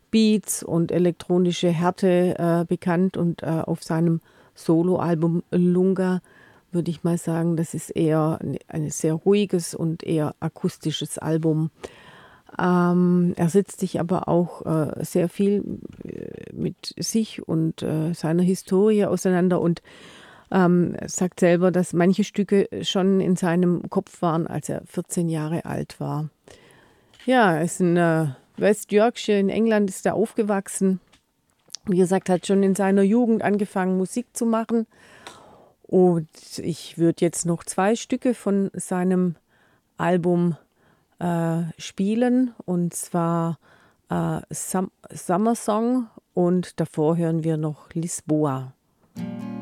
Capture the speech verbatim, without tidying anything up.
Beats und elektronische Härte äh, bekannt und äh, auf seinem Soloalbum Lunga würde ich mal sagen, das ist eher ein, ein sehr ruhiges und eher akustisches Album. Ähm, er setzt sich aber auch äh, sehr viel äh, mit sich und äh, seiner Historie auseinander und ähm, sagt selber, dass manche Stücke schon in seinem Kopf waren, als er vierzehn Jahre alt war. Ja, er ist in äh, West Yorkshire in England ist er aufgewachsen. Wie gesagt, hat schon in seiner Jugend angefangen, Musik zu machen. Und ich würde jetzt noch zwei Stücke von seinem Album äh, spielen. Und zwar äh, Sum Summer Song und davor hören wir noch Lisboa.